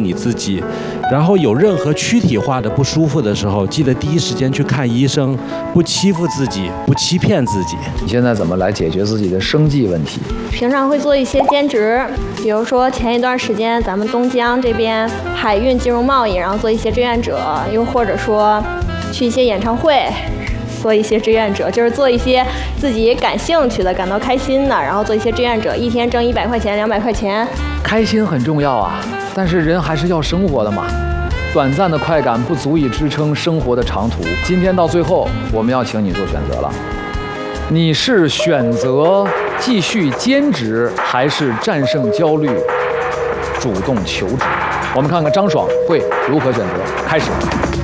你自己。然后有任何躯体化的不舒服的时候，记得第一时间去看医生，不欺负自己，不欺骗自己。 你现在怎么来解决自己的生计问题？ 平常会做一些兼职，比如说前一段时间咱们东江这边海运金融贸易，然后做一些志愿者，又或者说去一些演唱会做一些志愿者，就是做一些自己感兴趣的、感到开心的，然后做一些志愿者，一天挣100块钱、200块钱。 开心很重要啊，但是人还是要生活的嘛。短暂的快感不足以支撑生活的长途。今天到最后，我们要请你做选择了。你是选择继续兼职，还是战胜焦虑，主动求职？我们看看张爽会如何选择。开始。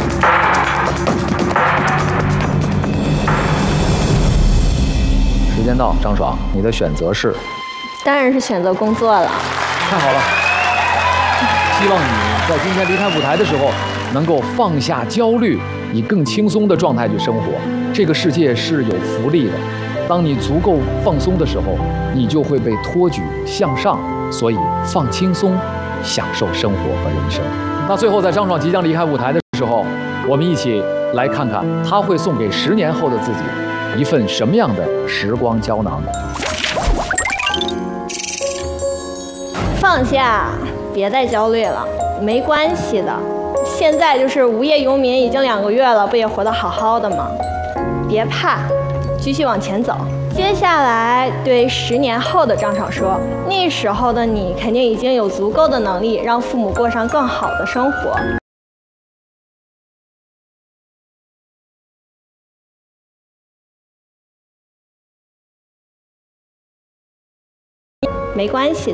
时间到，张爽，你的选择是？ 当然是选择工作了。 太好了，希望你在今天离开舞台的时候，能够放下焦虑，以更轻松的状态去生活。这个世界是有福利的，当你足够放松的时候，你就会被托举向上。所以放轻松，享受生活和人生。那最后，在张爽即将离开舞台的时候，我们一起来看看他会送给10年后的自己一份什么样的时光胶囊。 放下，别再焦虑了，没关系的。现在就是无业游民，已经2个月了，不也活得好好的吗？别怕，继续往前走。接下来对10年后的张爽说，那时候的你肯定已经有足够的能力，让父母过上更好的生活。没关系。